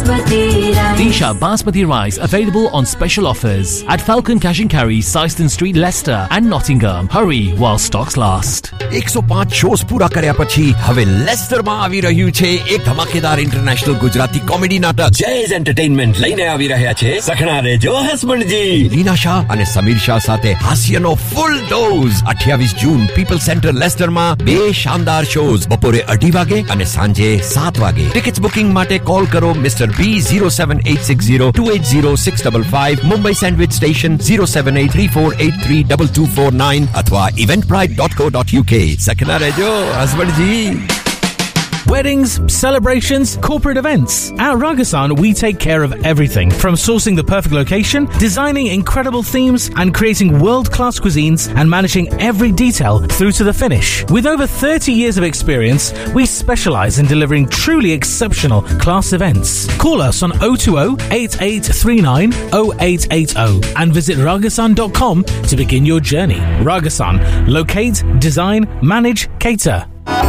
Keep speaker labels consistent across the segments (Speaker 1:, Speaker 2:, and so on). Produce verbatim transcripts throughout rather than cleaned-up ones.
Speaker 1: Basmati rice.
Speaker 2: Disha Basmati rice available on special offers at Falcon Cash and Carry, Syston Street, Leicester and Nottingham. Hurry while stocks last.
Speaker 3: one oh five shows પૂરા કર્યા પછી હવે લેસ્ટરમાં આવી રહ્યું છે એક ધમાકેદાર ઇન્ટરનેશનલ ગુજરાતી કોમેડી નાટક.
Speaker 4: જેઝ એન્ટરટેઇનમેન્ટ લઈને આવી રહ્યા છે સખણા રેજો હસબન્ડજી.
Speaker 3: લીના શાહ અને સમીર શાહ સાથે હાસ્યનો ફૂલ ડોઝ. અઠ્યાવીસ જૂન પીપલ સેન્ટર લેસ્ટરમાં બે શાનદાર શોઝ બપોરે અઢી વાગે અને સાંજે સાત વાગે. ટિકિટ્સ બુકિંગ માટે કોલ કરો મિસ્ટર બી zero seven eight six zero two eight zero six five five, Mumbai sandwich station zero seven eight three four eight three two two four nine અથવા eventbrite dot co dot uk. સખના રેજો હસબન્ડજી.
Speaker 5: Weddings, celebrations, corporate events. At Ragasan, we take care of everything from sourcing the perfect location, designing incredible themes, and creating world-class cuisines and managing every detail through to the finish. With over thirty years of experience, we specialize in delivering truly exceptional class events. Call us on oh two oh eight eight three nine oh eight eight oh and visit ragasan dot com to begin your journey. Ragasan, locate, design, manage, cater.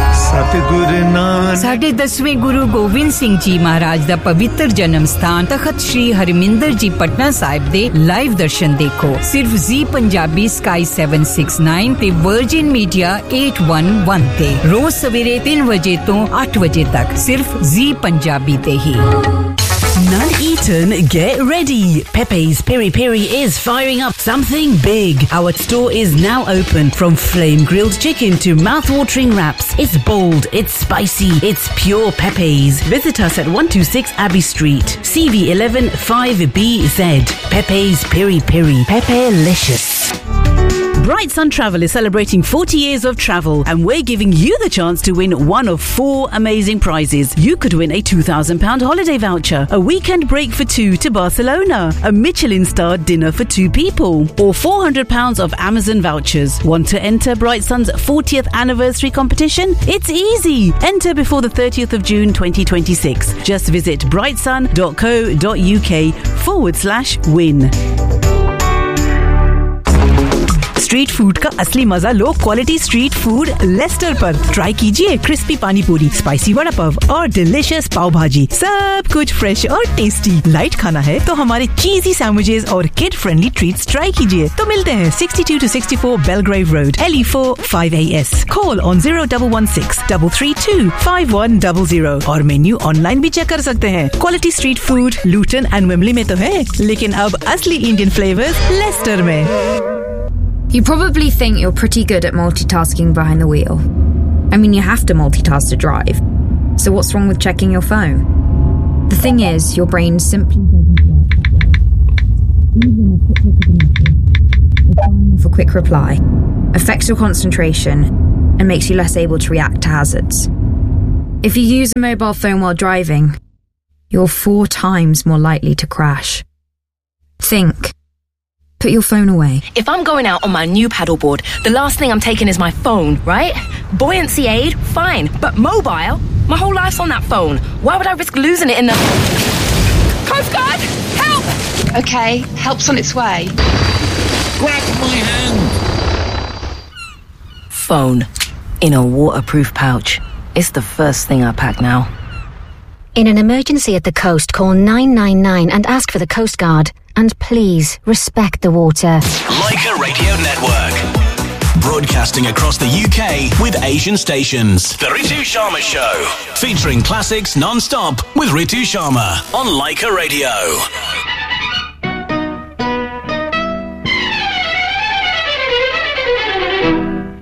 Speaker 6: ਸਾਡੇ ਦਸਵੇਂ ਗੁਰੂ ਗੋਬਿੰਦ ਸਿੰਘ ਜੀ ਮਹਾਰਾਜ ਦਾ ਪਵਿੱਤਰ ਜਨਮ ਸਥਾਨ ਤਖਤ ਸ੍ਰੀ ਹਰਮਿੰਦਰ ਜੀ ਪਟਨਾ ਸਾਹਿਬ ਦੇ live ਦਰਸ਼ਨ ਦੇਖੋ ਸਿਰਫ ਜ਼ੀ Punjabi sky seven six nine ਤੇ virgin media eight one one ਤੇ ਰੋਜ਼ ਸਵੇਰੇ ਤਿੰਨ ਵਜੇ ਤੋਂ ਅੱਠ ਵਜੇ ਤੱਕ ਸਿਰਫ ਜ਼ੀ ਪੰਜਾਬੀ ਤੇ ਹੀ.
Speaker 7: Nuneaton, get ready. Pepe's Piri Piri is firing up something big. Our store is now open. From flame grilled chicken to mouth-watering wraps. It's bold, it's spicy, it's pure Pepe's. Visit us at one twenty-six Abbey Street, C V one one five B Z. Pepe's Piri Piri. Pepe-licious. Bright Sun Travel is celebrating forty years of travel, and we're giving you the chance to win one of four amazing prizes. You could win a two thousand pounds holiday voucher, a weekend break for two to Barcelona, a Michelin-starred dinner for two people, or four hundred pounds of Amazon vouchers. Want to enter Bright Sun's fortieth anniversary competition? It's easy. Enter before the thirtieth of June twenty twenty-six. Just visit brightsun dot co dot uk forward slash win. Street food का असली मजा low quality street food Lester पर. Try कीजिए crispy पानी पूरी, spicy vada pav और delicious पाव भाजी. सब कुछ फ्रेश और टेस्टी. लाइट खाना है तो हमारे चीजी सैंडविचेस और किड फ्रेंडली ट्रीट्स ट्राई कीजिए. तो मिलते हैं sixty-two to sixty-four Belgrave Road, L E four five A S. Call on zero one one six three three two five one zero zero और मेन्यू ऑनलाइन भी check कर सकते हैं. Quality street food Lutan and Wembley में तो है, लेकिन अब असली इंडियन फ्लेवर्स लेस्टर में.
Speaker 8: You probably think you're pretty good at multitasking behind the wheel. I mean, you have to multitask to drive. So what's wrong with checking your phone? The thing is, your brain simply for quick reply, affects your concentration, and makes you less able to react to hazards. If you use a mobile phone while driving, you're four times more likely to crash. Think. Put your phone away.
Speaker 9: If I'm going out on my new paddleboard, the last thing I'm taking is my phone, right? Buoyancy aid, fine. But mobile? My whole life's on that phone. Why would I risk losing it in the... Coast Guard! Help!
Speaker 10: Okay, help's on its way.
Speaker 4: Grab my hand!
Speaker 9: Phone. In a waterproof pouch. It's the first thing I pack now.
Speaker 11: In an emergency at the coast, call nine nine nine and ask for the Coast Guard. And please, respect the water.
Speaker 12: Leica Radio Network. Broadcasting across the U K with Asian stations. The Ritu Sharma Show. Featuring classics non-stop with Ritu Sharma on Leica Radio.